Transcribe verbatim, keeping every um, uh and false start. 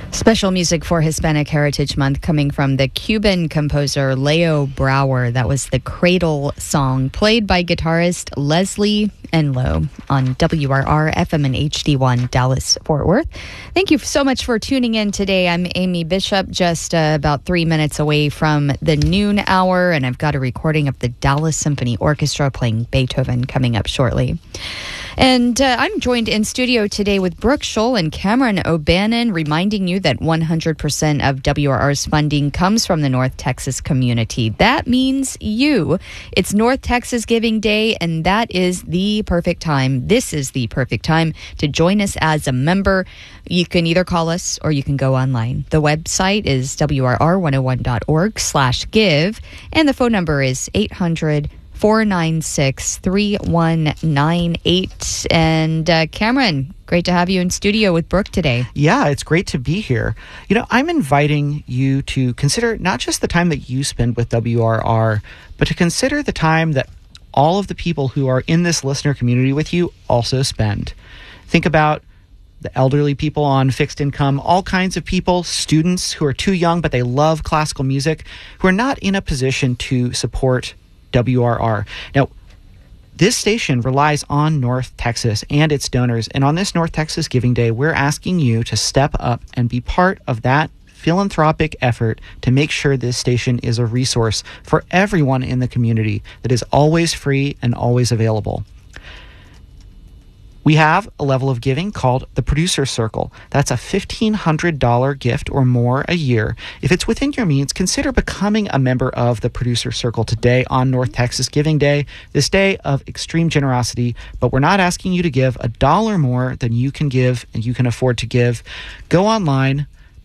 Special music for Hispanic Heritage Month coming from the Cuban composer Leo Brouwer. That was the Cradle song played by guitarist Leslie Enlow on W R R F M and H D one Dallas Fort Worth. Thank you so much for tuning in today. I'm Amy Bishop, just uh, about three minutes away from the noon hour, and I've got a recording of the Dallas Symphony Orchestra playing Beethoven coming up shortly. And uh, I'm joined in studio today with Brooke Scholl and Cameron O'Bannon, reminding you that one hundred percent of W R R's funding comes from the North Texas community. That means you. It's North Texas Giving Day, and that is the perfect time. This is the perfect time to join us as a member. You can either call us or you can go online. The website is W R R one oh one dot org slash give, and the phone number is eight hundred four nine six three one nine eight. And uh, Cameron, great to have you in studio with Brooke today. Yeah, it's great to be here. You know, I'm inviting you to consider not just the time that you spend with W R R, but to consider the time that all of the people who are in this listener community with you also spend. Think about the elderly people on fixed income, all kinds of people, students who are too young, but they love classical music, who are not in a position to support W R R. Now, this station relies on North Texas and its donors, and on this North Texas Giving Day, we're asking you to step up and be part of that philanthropic effort to make sure this station is a resource for everyone in the community that is always free and always available. We have a level of giving called the Producer Circle. That's a fifteen hundred dollars gift or more a year. If it's within your means, consider becoming a member of the Producer Circle today on North Texas Giving Day, this day of extreme generosity. But we're not asking you to give a dollar more than you can give and you can afford to give. Go online,